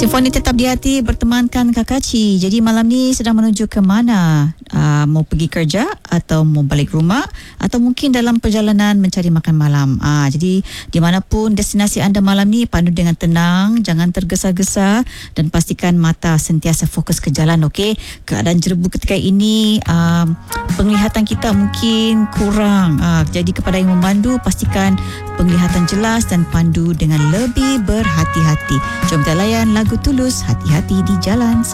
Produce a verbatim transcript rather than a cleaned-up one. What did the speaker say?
Simfoni Tetap di Hati bertemankan Kakaci. Jadi malam ni sedang menuju ke mana? Uh, mau pergi kerja atau mau balik rumah atau mungkin dalam perjalanan mencari makan malam. Uh, jadi di manapun destinasi anda malam ni, pandu dengan tenang, jangan tergesa-gesa dan pastikan mata sentiasa fokus ke jalan, okey? Keadaan jerebu ketika ini, uh, penglihatan kita mungkin kurang. Uh, jadi kepada yang memandu, pastikan penglihatan jelas dan pandu dengan lebih berhati-hati. Jom kita layan lagu Tulus, Hati-Hati di Jalan.